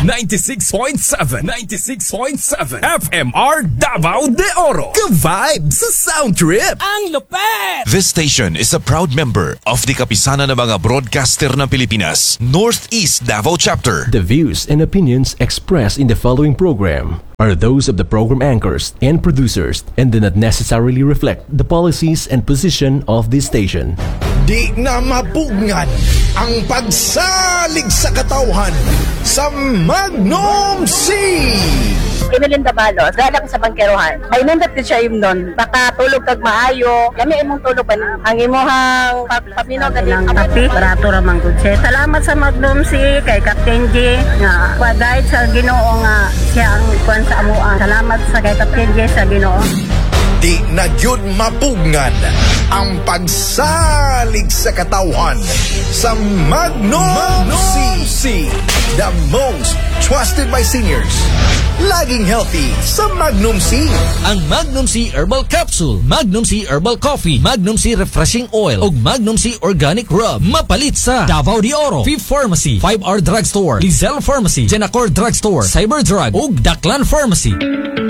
96.7 FMR Davao de Oro. Ka-vibe sa sound trip. Ang lupet! This station is a proud member of the Kapisanan ng mga Broadcaster ng Pilipinas, Northeast Davao Chapter. The views and opinions expressed in the following program are those of the program anchors and producers and do not necessarily reflect the policies and position of this station. Di na mapugnan ang pagsalig sa katawhan sa Magnum C. Imelinda Balos, galang sa bangkerohan. Ay nandap ko siya yung nun. Baka tulog kag maayo. Kami imong tulog ba ang imuhang paminaw galing kapi. Barato ramang good siya. Salamat sa Magnum C kay Captain J nga pag-guide sa Ginoo nga siya ang kuwan sa amuan. Salamat sa kay Captain J sa Ginoo. Di na gyud mapugnan ang pagsalig sa katawhan sa Magnum C. The most trusted by seniors. Laging healthy sa Magnum C. Ang Magnum C Herbal Capsule, Magnum C Herbal Coffee, Magnum C Refreshing Oil, ug Magnum C Organic Rub. Mapalit sa Davao de Oro, Fifth Pharmacy, 5R Drugstore, Lizelle Pharmacy, Genacor Drugstore, Cyber Drug, ug Daklan Pharmacy.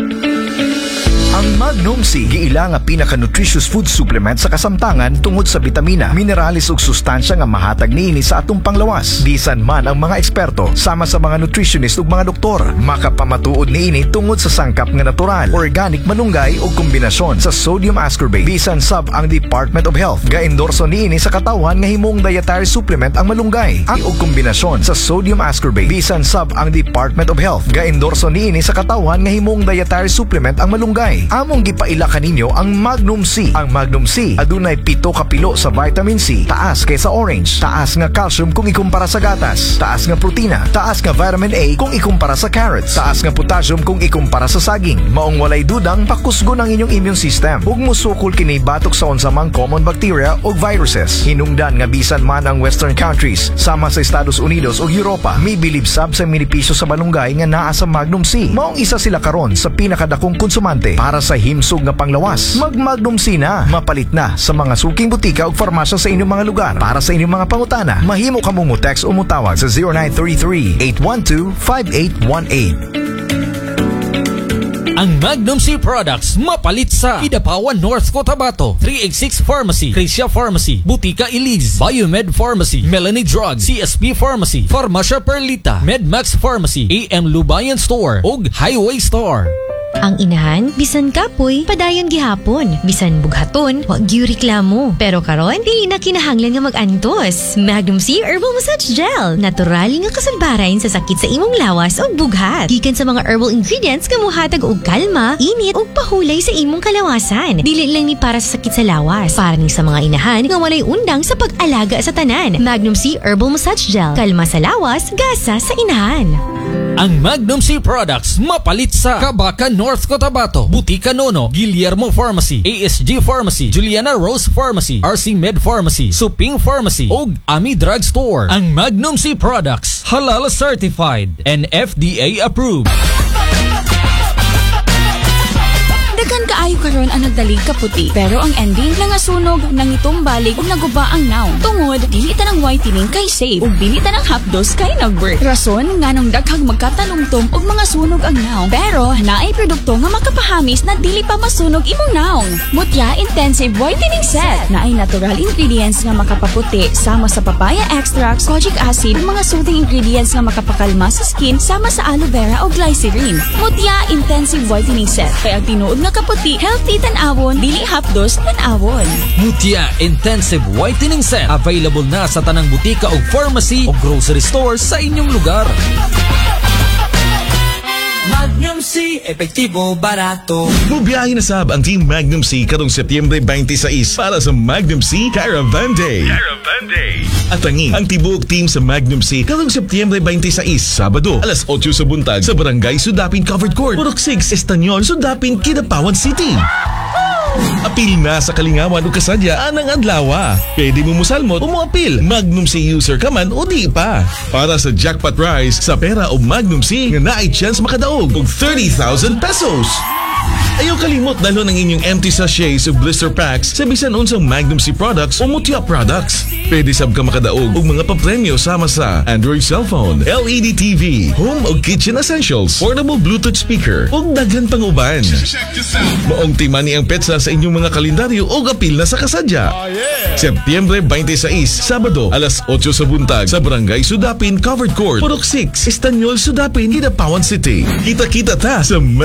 Ang Magnum C giila nga pinaka-nutritious food supplement sa kasamtangan tungod sa bitamina, minerales ug sustansya nga mahatag niini sa atong panglawas. Bisan man ang mga eksperto sama sa mga nutritionist ug mga doktor, makapamatuod niini tungod sa sangkap nga natural, organic malunggay ug kombinasyon sa sodium ascorbate. Bisan sab ang Department of Health ga-endorso niini sa katawhan nga himong dietary supplement ang malunggay ug kombinasyon sa sodium ascorbate. Bisan sab ang Department of Health ga-endorso niini sa katawhan nga himong dietary supplement ang malunggay. Among gipaila kaninyo ang Magnum C. Ang Magnum C adunay 7 ka pilo sa vitamin C, taas kaysa orange, taas nga calcium kung ikumpara sa gatas, taas nga protina, taas nga vitamin A kung ikumpara sa carrots, taas nga potassium kung ikumpara sa saging. Maong walay dudang pakusgo ng inyong immune system ug musukol kini batok sa unsamang common bacteria ug viruses. Hinungdan nga bisan man ang western countries sama sa Estados Unidos ug Europa, may bilib sab sa minipisyo sa malunggay nga naa sa Magnum C. Maong isa sila karon sa pinakadakong konsumante para sa himsog nga panglawas. Mag-Magnum C na. Mapalit na sa mga suking butika ug farmasya sa inyong mga lugar. Para sa inyong mga pangutana, mahimo ka mong text o mutawag sa 0933-812-5818. Ang Magnum C products mapalit sa Kidapawan North Cotabato, 386 Pharmacy, Crecia Pharmacy, Butika Eliz, Biomed Pharmacy, Melanie Drug, CSP Pharmacy, Farmacia Perlita, Medmax Pharmacy, AM Lubayan Store ug Highway Store. Ang inahan, bisan kapoy, padayon gihapon. Bisan bughaton, wag gyud reklamo. Pero karon, dili na kinahanglan nga mag-antos. Magnum C Herbal Massage Gel. Natural nga kasulbaran sa sakit sa imong lawas o bughat. Gikan sa mga herbal ingredients nga mohatag og kalma, init ug pahulay sa imong kalawasan. Dili lang ni para sa sakit sa lawas. Para ni sa mga inahan nga walay undang sa pag-alaga sa tanan. Magnum C Herbal Massage Gel. Kalma sa lawas, gasa sa inahan. Ang Magnum C products mapalit sa Kabakan North Cotabato, Butika Nono, Guillermo Pharmacy, ASG Pharmacy, Juliana Rose Pharmacy, RC Med Pharmacy, Suping Pharmacy ug Ami Drug Store. Ang Magnum C products halal certified and FDA approved. Daghan kaayo karon ang nagdalig kaputi, pero ang ending nga sunog nang itumbalik ug naguba ang naong. Tungod dili ta ng whitening kay safe ug dili ta ng hapdos kay nagwork. Rason nganong daghang magkatalumtom og mga sunog ang naong, pero naay produkto nga makapahamis na dili pa masunog imong naong. Mutya Intensive Whitening Set naay natural ingredients nga makapaputi sama sa papaya extracts, kojic acid ug mga soothing ingredients nga makapakalma sa skin sama sa aloe vera o glycerin. Mutya Intensive Whitening Set kay ang tinuod nga kaputi, healthy tan-awon, dili hapdos tan-awon. Mutya Intensive Whitening Set available na sa tanang butika o pharmacy o grocery stores sa inyong lugar. Magnum C, epektibo, barato. Bubiyahin na sab ang Team Magnum C karong Setyembre 26 para sa Magnum C Caravan Day. At ang tibuok team sa Magnum C karong Setyembre 26, Sabado, alas 8 sa buntag sa Barangay Sudapin Covered Court, Purok 6, Estanyol, Sudapin, Kidapawan City. Apil na sa kalingawan o kasadya anang adlawa. Pwede mo musalmot o moapil. Magnum C user ka man o di pa. Para sa jackpot prize sa pera o Magnum C nga naay chance makadaog og 30,000 pesos. Ayaw kalimot dalhon ang inyong empty sachets o blister packs sa bisan unsang Magnum C products o Mutya products. Pwede sab ka makadaog og mga papremyo sama sa Android cellphone, LED TV, home o kitchen essentials, portable Bluetooth speaker ug daghan pang uban. Maong timani ang petsa sa inyong mga kalendaryo o apil na sa kasadya. Setyembre 26, Sabado, alas 8 sa buntag sa Barangay Sudapin, Covered Court, Purok 6, Estanyol, Sudapin, Kidapawan City. Kita-kita ta sa